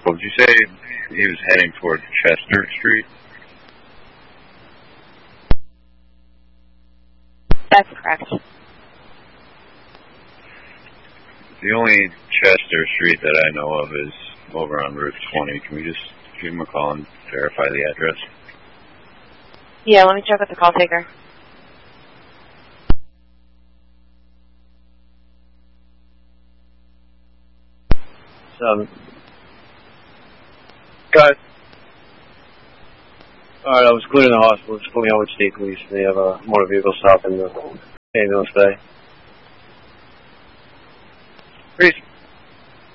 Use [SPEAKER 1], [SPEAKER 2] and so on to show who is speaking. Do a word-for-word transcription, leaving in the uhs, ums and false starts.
[SPEAKER 1] vehicle. Did you say he was heading toward Chester Street?
[SPEAKER 2] That's correct.
[SPEAKER 1] The only Chester Street that I know of is over on Route twenty. Can we just give him a call and verify the address?
[SPEAKER 2] Yeah, let me check with the call taker.
[SPEAKER 3] Um, got it. Alright, I was clearing the hospital. Just pulling out with state police. They have a motor vehicle stop in the ambulance bay. Please.